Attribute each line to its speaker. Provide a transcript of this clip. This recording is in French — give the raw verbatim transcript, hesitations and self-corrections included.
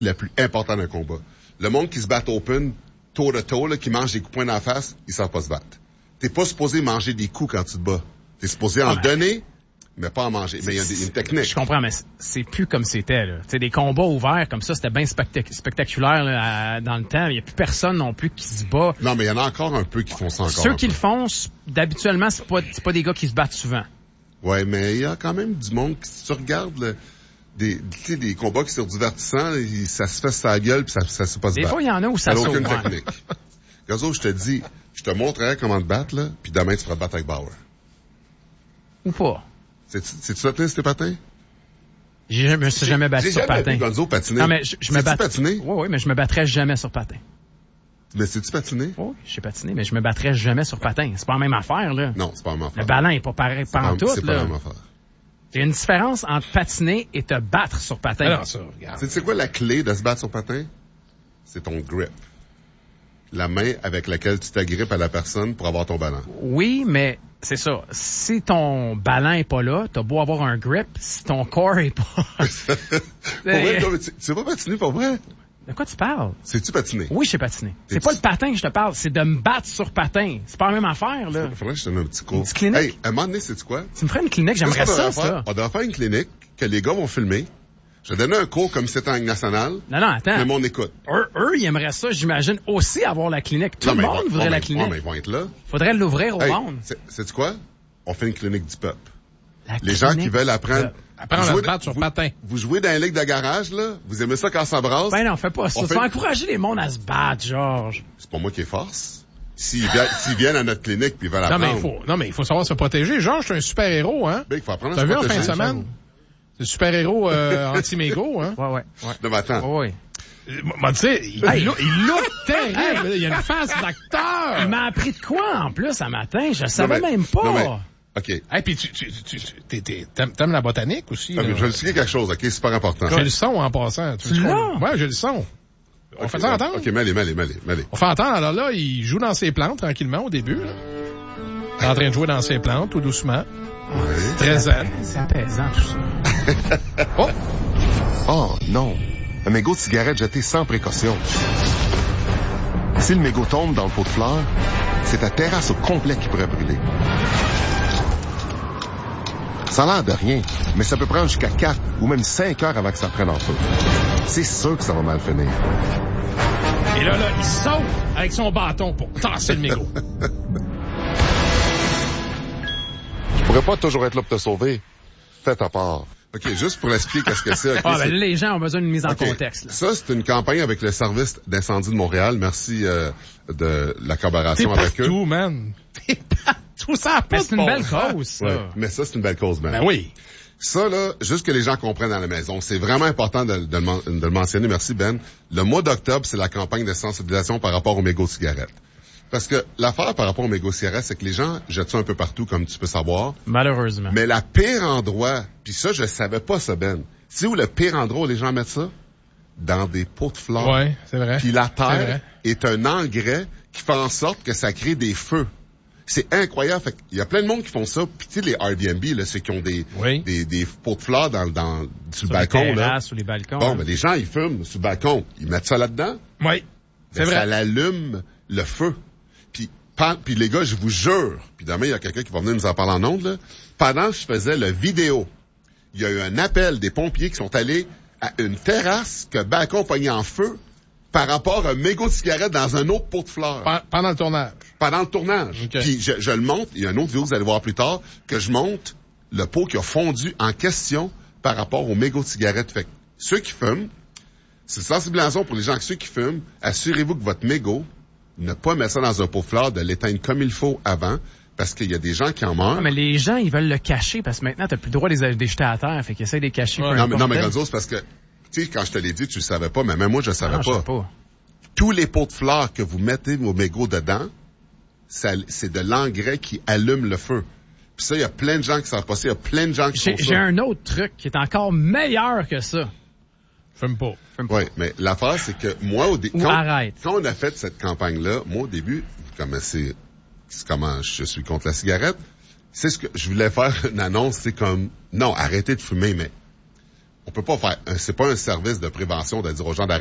Speaker 1: le plus important d'un combat. Le monde qui se bat open, tour de tour, là, qui mange des coups de poing dans la face, ils savent pas se battre. T'es pas supposé manger des coups quand tu te bats. T'es supposé en ah, donner, mais pas en manger. Mais il y a une technique.
Speaker 2: Je comprends, mais c'est plus comme c'était, là. Tu sais, des combats ouverts comme ça, c'était bien spectac- spectaculaire, là, à, dans le temps. Il y a plus personne non plus qui se bat.
Speaker 1: Non, mais il y en a encore un peu qui font ça encore.
Speaker 2: Ceux qui le font, d'habituellement, c'est pas, c'est pas des gars qui se battent souvent.
Speaker 1: Ouais, mais il y a quand même du monde qui, si tu regardes, le, des, tu sais, des combats qui sont divertissants, il, ça se fait sa gueule puis ça, ça se passe
Speaker 2: Des
Speaker 1: battre.
Speaker 2: fois, il y en a où ça
Speaker 1: saute.
Speaker 2: saute.
Speaker 1: Aucune technique. Gazo, je te dis, je te montrerai comment te battre, là, puis demain, tu feras te battre avec Bauer.
Speaker 2: Ou pas.
Speaker 1: C'est-tu, c'est-tu ça, tes patins?
Speaker 2: Je me suis jamais battu sur patin.
Speaker 1: J'ai jamais vu Gonzo patiner.
Speaker 2: Non, mais je, je me battrais.
Speaker 1: patiner?
Speaker 2: Oui, oui, mais je me battrais jamais sur patin.
Speaker 1: Mais c'est-tu patiné?
Speaker 2: Oui, je sais patiner, mais je me battrais jamais sur patin. C'est pas la même affaire, là.
Speaker 1: Non, c'est pas la même affaire.
Speaker 2: Le ballon est pas pareil pantoute, là.
Speaker 1: C'est pas la même affaire.
Speaker 2: Il y a une différence entre patiner et te battre sur patin.
Speaker 3: Alors ça, regarde.
Speaker 1: C'est, c'est quoi la clé de se battre sur patin? C'est ton grip. La main avec laquelle tu t'agrippes à la personne pour avoir ton ballon.
Speaker 2: Oui, mais c'est ça. Si ton ballon est pas là, t'as beau avoir un grip, si ton corps est pas...
Speaker 1: Pour vrai, toi, tu sais pas patiner, pour vrai?
Speaker 2: De quoi tu parles?
Speaker 1: Sais-tu patiner?
Speaker 2: Oui, je sais patiner.
Speaker 1: T'es
Speaker 2: c'est
Speaker 1: tu...
Speaker 2: pas le patin que je te parle, c'est de me battre sur patin. C'est pas la même affaire, là.
Speaker 1: Il faudrait que je te donne un petit cours.
Speaker 2: Une petite clinique?
Speaker 1: Hey, à un moment donné, sais-tu quoi?
Speaker 2: Tu me ferais une clinique, j'aimerais ça, ça.
Speaker 1: On devrait faire une clinique que les gars vont filmer. Je vais donner un cours comme si c'était en Ligue nationale.
Speaker 2: Non, non, attends.
Speaker 1: Le monde écoute.
Speaker 2: Eux, eux, ils aimeraient ça, j'imagine, aussi avoir la clinique. Tout
Speaker 1: non,
Speaker 2: le monde
Speaker 1: vont,
Speaker 2: voudrait
Speaker 1: oh,
Speaker 2: la
Speaker 1: mais,
Speaker 2: clinique.
Speaker 1: Oh, mais ils vont être là.
Speaker 2: Faudrait l'ouvrir au
Speaker 1: hey,
Speaker 2: monde.
Speaker 1: Sais-tu quoi? On fait une clinique du peuple.
Speaker 2: La
Speaker 1: les gens qui veulent apprendre...
Speaker 3: De... Apprendre à se battre sur
Speaker 1: vous,
Speaker 3: patin.
Speaker 1: Vous jouez dans la ligue de garage, là? Vous aimez ça quand ça brasse?
Speaker 2: Ben non, fais pas ça.
Speaker 1: On
Speaker 2: Tu
Speaker 1: fait...
Speaker 2: vas encourager les mondes à se battre, Georges.
Speaker 1: C'est pas moi qui est force. S'ils viennent, s'ils viennent à notre clinique puis ils veulent apprendre.
Speaker 3: Non, mais il faut, non, mais il faut savoir se protéger. Georges, c'est un super-héros, hein?
Speaker 1: Ben, il faut apprendre à
Speaker 3: T'as
Speaker 1: se
Speaker 3: vu
Speaker 1: protéger.
Speaker 3: en fin de semaine? C'est le super-héros euh, anti-mégo, hein?
Speaker 2: Ouais, ouais. ouais.
Speaker 1: Non, mais attends.
Speaker 2: Ouais, ouais.
Speaker 3: Moi, tu sais, il,
Speaker 2: hey.
Speaker 3: il, look, il look terrible. Il y a une face d'acteur.
Speaker 2: Il m'a appris de quoi, en plus, un matin? Je savais
Speaker 1: non, mais,
Speaker 2: même pas.
Speaker 1: Non, mais, OK.
Speaker 3: Hey, puis tu, tu, tu, tu t'es, t'aimes, t'aimes la botanique aussi?
Speaker 1: Ah, je vais expliquer quelque chose, OK? C'est super important.
Speaker 3: J'ai le son en passant.
Speaker 2: Tu l'as?
Speaker 3: Ouais, j'ai le son. On
Speaker 1: okay,
Speaker 3: fait ça entendre?
Speaker 1: OK, mêlez, mêlez, mêlez, mêlez.
Speaker 3: On fait entendre. Alors là, il joue dans ses plantes tranquillement au début. Là. Il est en train de jouer dans ses plantes tout doucement.
Speaker 1: Ouais.
Speaker 3: Très zen.
Speaker 2: C'est apaisant, tout ça.
Speaker 3: Oh!
Speaker 4: Oh, non. Un mégot de cigarette jeté sans précaution. Si le mégot tombe dans le pot de fleurs, c'est ta terrasse au complet qui pourrait brûler. Ça a l'air de rien, mais ça peut prendre jusqu'à quatre ou même cinq heures avant que ça prenne en feu. C'est sûr que ça va mal finir.
Speaker 3: Et là, là, il saute avec son bâton pour tasser le mégot.
Speaker 4: Je pourrais pas toujours être là pour te sauver. Fais ta part.
Speaker 1: OK, juste pour expliquer qu'est-ce que c'est. Okay,
Speaker 2: ah, ben
Speaker 1: c'est...
Speaker 2: là, les gens ont besoin d'une mise en
Speaker 1: okay.
Speaker 2: contexte. Là.
Speaker 1: Ça, c'est une campagne avec le service d'incendie de Montréal. Merci euh, de la collaboration
Speaker 3: T'es
Speaker 1: avec eux.
Speaker 3: T'es partout, man. T'es partout, ça a pas
Speaker 2: Mais
Speaker 3: de
Speaker 2: c'est une
Speaker 3: bon
Speaker 2: belle
Speaker 3: sens.
Speaker 2: cause, ça.
Speaker 1: Ouais, mais ça, c'est une belle cause, man.
Speaker 3: Ben oui.
Speaker 1: Ça, là, juste que les gens comprennent à la maison, c'est vraiment important de, de, le, de le mentionner. Merci, Ben. Le mois d'octobre, c'est la campagne de sensibilisation par rapport aux mégots de cigarettes. Parce que l'affaire par rapport aux mégots de cigarettes, c'est que les gens jettent ça un peu partout, comme tu peux savoir.
Speaker 2: Malheureusement.
Speaker 1: Mais la pire endroit, puis ça, je savais pas ça, Ben. Tu sais où le pire endroit où les gens mettent ça? Dans des pots de fleurs.
Speaker 3: Ouais, c'est vrai.
Speaker 1: Puis la terre est un engrais qui fait en sorte que ça crée des feux. C'est incroyable. Fait il y a plein de monde qui font ça. Puis tu sais, les Airbnb, là, ceux qui ont des,
Speaker 3: oui.
Speaker 1: des, des pots de fleurs dans, dans, sur, sur le balcon,
Speaker 2: les
Speaker 1: là.
Speaker 2: Sur les balcons.
Speaker 1: Bon,
Speaker 2: hein.
Speaker 1: ben, les gens, ils fument sur le balcon. Ils mettent ça là-dedans.
Speaker 3: Oui. C'est
Speaker 1: ben,
Speaker 3: vrai.
Speaker 1: Ça l'allume le feu. Puis, puis les gars, je vous jure, puis demain, il y a quelqu'un qui va venir nous en parler en ondes, là. Pendant que je faisais le vidéo, il y a eu un appel des pompiers qui sont allés à une terrasse que le balcon pognait en feu par rapport à un mégot de cigarette dans un autre pot de fleurs.
Speaker 3: Pendant le tournage.
Speaker 1: Pendant le tournage.
Speaker 3: Okay.
Speaker 1: Puis je, je le monte, il y a une autre vidéo que vous allez voir plus tard, que je monte le pot qui a fondu en question par rapport au mégot de cigarette. Fait que ceux qui fument, c'est sensibilisation pour les gens, que ceux qui fument, assurez-vous que votre mégot, ne pas mettre ça dans un pot de fleurs, de l'éteindre comme il faut avant, parce qu'il y a des gens qui en meurent.
Speaker 2: Non, mais les gens, ils veulent le cacher, parce que maintenant, t'as plus le droit de les, les jeter à terre, fait qu'ils essaient de les cacher.
Speaker 1: Ouais. Non, mais, non, mais Gonzo, c'est parce que, tu sais, quand je te l'ai dit, tu le savais pas, mais même moi, je le savais
Speaker 2: non,
Speaker 1: pas.
Speaker 2: Je sais pas.
Speaker 1: Tous les pots de fleurs que vous mettez vos mégots dedans, ça, c'est de l'engrais qui allume le feu. Puis ça, il y a plein de gens qui savent pas ça. Il y a plein de gens qui
Speaker 2: j'ai,
Speaker 1: font ça.
Speaker 2: J'ai un autre truc qui est encore meilleur que ça.
Speaker 3: Fume pas. Fume
Speaker 1: pas. Oui, mais l'affaire, c'est que moi, au début, quand,
Speaker 2: arrête.
Speaker 1: quand on a fait cette campagne-là, moi, au début, comme c'est, c'est comment je suis contre la cigarette, c'est ce que je voulais faire une annonce, c'est comme, non, arrêtez de fumer, mais On peut pas faire, c'est pas un service de prévention de dire aux gens d'arrêter